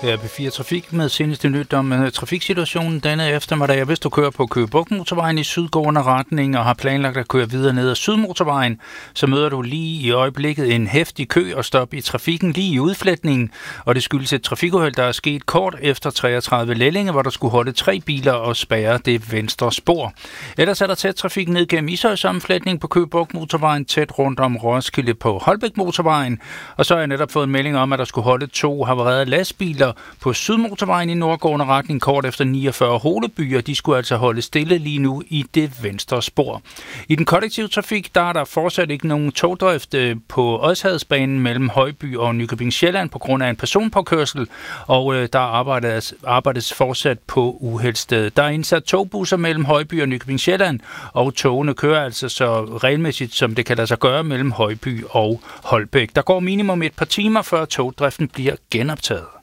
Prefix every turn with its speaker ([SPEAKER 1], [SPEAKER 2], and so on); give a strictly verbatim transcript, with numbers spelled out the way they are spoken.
[SPEAKER 1] Her er P fire Trafik med seneste nyt om uh, trafiksituationen denne eftermiddag. Hvis du kører på Køge Bugt Motorvejen i sydgående retning og har planlagt at køre videre ned ad Sydmotorvejen, så møder du lige i øjeblikket en heftig kø og stop i trafikken lige i udfletningen. Og det skyldes et trafikuheld, der er sket kort efter treogtredive Lellinge, hvor der skulle holde tre biler og spærre det venstre spor. Ellers er der tæt trafik ned gennem Ishøj-sammenfletningen på Køge Bugt Motorvejen, tæt rundt om Roskilde på Holbæk Motorvejen. Og så har jeg netop fået en melding om, at der skulle holde to havarerede lastbiler på Sydmotorvejen i nordgående retning kort efter niogfyrre Holeby, de skulle altså holde stille lige nu i det venstre spor. I den kollektive trafik, der er der fortsat ikke nogen togdrift på Odsherredsbanen mellem Højby og Nykøbing Sjælland på grund af en personpåkørsel, og der arbejdes, arbejdes fortsat på uheldsstedet. Der er indsat togbusser mellem Højby og Nykøbing Sjælland, og togene kører altså så regelmæssigt, som det kan lade sig gøre mellem Højby og Holbæk. Der går minimum et par timer, før togdriften bliver genoptaget.